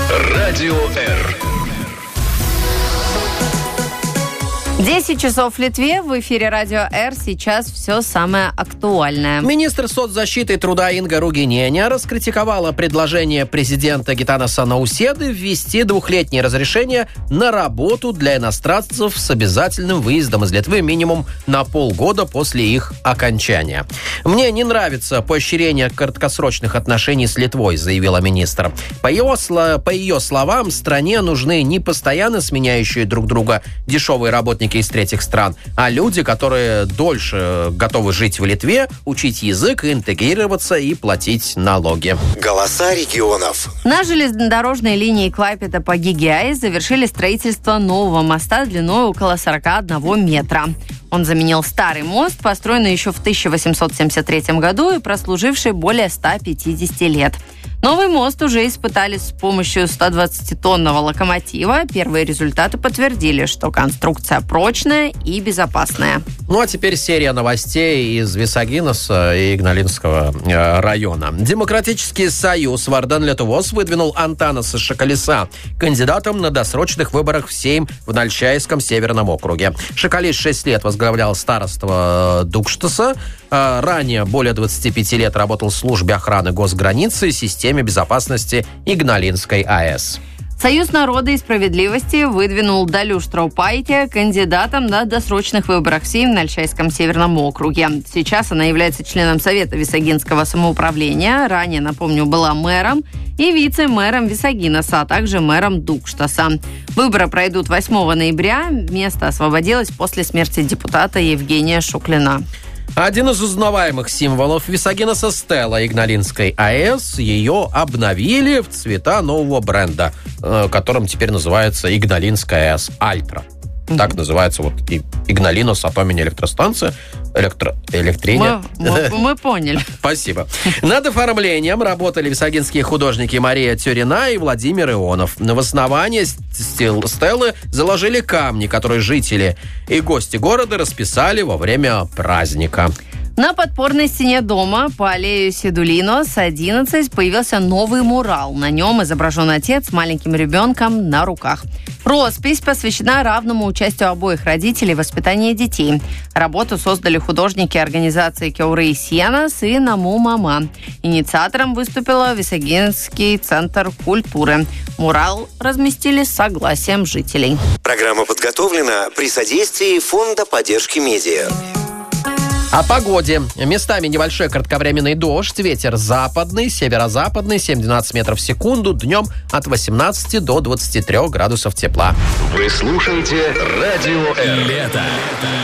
Радио Р. 10 часов в Литве. В эфире Радио Р. Сейчас все самое актуальное. Министр соцзащиты и труда Инга Ругиненя раскритиковала предложение президента Гитанаса Науседы ввести 2-летнее разрешение на работу для иностранцев с обязательным выездом из Литвы минимум на полгода после их окончания. «Мне не нравится поощрение краткосрочных отношений с Литвой», заявила министр. По ее словам, стране нужны не постоянно сменяющие друг друга дешевые работники из третьих стран, а люди, которые дольше готовы жить в Литве, учить язык, интегрироваться и платить налоги. Голоса регионов. На железнодорожной линии Клайпеда по Гигиае завершили строительство нового моста длиной около 41 метра. Он заменил старый мост, построенный еще в 1873 году и прослуживший более 150 лет. Новый мост уже испытали с помощью 120-тонного локомотива. Первые результаты подтвердили, что конструкция прочная и безопасная. Ну а теперь серия новостей из Висагинеса и Игналинского района. Демократический союз Вардан Летувос выдвинул Антанаса Шакалиса кандидатом на досрочных выборах в Сейм в Нальчайском Северном округе. Шакалис 6 лет возглавлял староство Дукштаса. Ранее более 25 лет работал в службе охраны госграницы и системе безопасности Игналинской АЭС. Союз народа и справедливости выдвинул Далю Штраупайте кандидатом на досрочных выборах в Сейм в Нальчайском Северном округе. Сейчас она является членом Совета Висагинского самоуправления. Ранее, напомню, была мэром и вице-мэром Висагинеса, а также мэром Дукштаса. Выборы пройдут 8 ноября. Место освободилось после смерти депутата Евгения Шуклина. Один из узнаваемых символов Висагинеса — стела Игналинской АЭС. Ее обновили в цвета нового бренда, которым теперь называется Игналинская АЭС Альтра. Так называется вот и Игналинос Атомная электростанция. Электриня. Мы поняли. Спасибо. Над оформлением работали висагинские художники Мария Тюрина и Владимир Ионов. В основании стелы заложили камни, которые жители и гости города расписали во время праздника. На подпорной стене дома по аллею Седулинос 11 появился новый мурал. На нем изображен отец с маленьким ребенком на руках. Роспись посвящена равному участию обоих родителей в воспитании детей. Работу создали художники организации Кеуры и Сиенас и Наму Мама. Инициатором выступила Висагинский центр культуры. Мурал разместили с согласием жителей. Программа подготовлена при содействии Фонда поддержки медиа. О погоде. Местами небольшой кратковременный дождь, ветер западный, северо-западный, 7-12 метров в секунду, днем от 18 до 23 градусов тепла. Вы слушаете Радио Р. Лето.